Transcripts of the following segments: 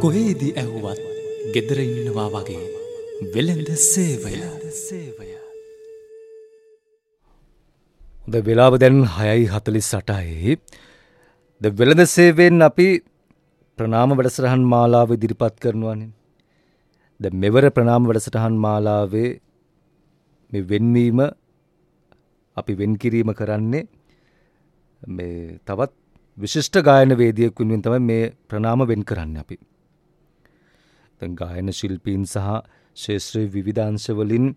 කොහේදී ඇහුවත් ගෙදර ඉන්නවා වගේ වෙළඳ සේවය. හොඳ වෙලාව දැන් 6:48යි. ද වෙළඳ සේවයෙන් අපි ප්‍රනාම වැඩසටහන් මාලාව ඉදිරිපත් කරනවානේ. ද මෙවර ප්‍රනාම වැඩසටහන් මාලාවේ මේ වෙන්වීම අපි වෙන් කිරීම කරන්නේ මේ තවත් විශිෂ්ට ගායන වේදිකයෙක් වෙනුවෙන් තමයි මේ ප්‍රනාම වෙන් කරන්නේ අපි. දැන් ගායන ශිල්පීන් සහ ශාස්ත්‍රීය විවිධාංශ වලින්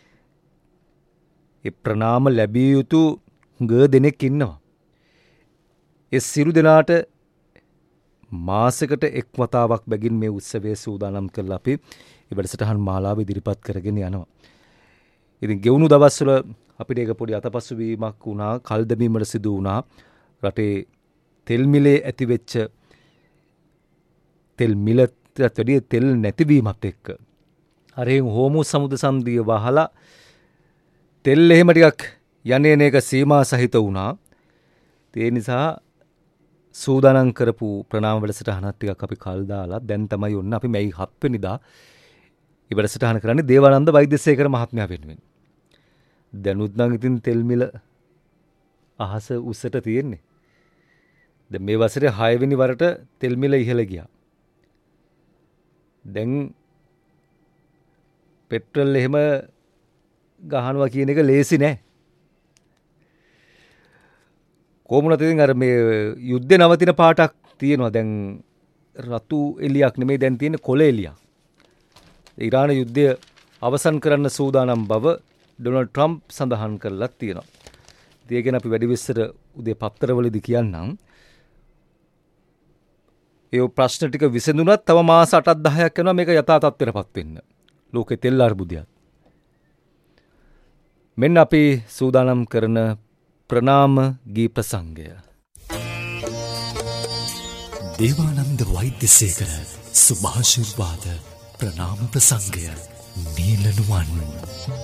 ඒ ප්‍රනාම ලැබිය යුතු දෙනෙක් ඉන්නවා. ඒ සියලු දෙනාට මාසයකට එක් වතාවක් බැගින් මේ උත්සවයේ සූදානම් කරලා අපි මේ වැඩසටහන් මාලාව ඉදිරිපත් කරගෙන යනවා. ඉතින් ගෙවුණු දවස්වල අපිට ඒක පොඩි අතපසුවීමක් වුණා, කල් දැමීමට සිදු වුණා. රටේ තෙල් මිලේ ඇතිවෙච්ච තෙල් මිලට වැඩිය තෙල් නැතිවීමත් එක්ක අර හෝමු සමුද්‍ර සංධිය වහලා තෙල් එහෙම ටිකක් යන්නේ නේක සීමා සහිත වුණා. ඒ නිසා සූදානම් කරපු ප්‍රනාම වැඩසටහනක් ටිකක් අපි කල් දාලා දැන් තමයි ඔන්න අපි මේ 7 වෙනිදා මේ වැඩසටහන කරන්නේ දේවානන්ද වෛද්‍යසේකර මහත්මයා වෙනුවෙන්. දැනුත් නම් ඉතින් තෙල් මිල අහස උස්සට තියෙන්නේ. දැන් මේ වසරේ 6 වෙනි වරට තෙල් මිල ඉහළ ගියා. දැන් පෙට්‍රල් එහෙම ගහනවා කියන එක ලේසි නෑ. කොමුණත් ඉතින් අර මේ යුද්ධේ නවතින පාටක් තියෙනවා. දැන් රතු එලියක් නෙමෙයි දැන් තියෙන්නේ කොළ එලියක්. ඉරාන යුද්ධය අවසන් කරන්න සූදානම් බව ඩොනල්ඩ් ට්‍රම්ප් සඳහන් කරලා තියෙනවා. ඒ ගැන අපි වැඩි විස්තර උදේ පත්තරවලදී කියන්නම්. ඒ ප්‍රශ්න ටික විසඳුණත් තව මාස 8-10ක් යනවා මේක යථා තත්ත්වයටපත් වෙන්න. ලෝකේ තෙල් අර්බුදයක්. මෙන්න අපි සූදානම් කරන ප්‍රනාම ගී ප්‍රසංගය. දේවානන්ද වෛද්‍යසේකර සුභාශිර්වාද ප්‍රනාම ප්‍රසංගය. නීලනුවන්